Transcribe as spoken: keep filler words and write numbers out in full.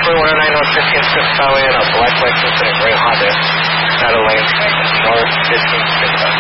Clear one oh nine North fifteenth Fifth Highway and a black Lexus in a gray Honda. Shadow lane, north fifteenth Fifth Highway.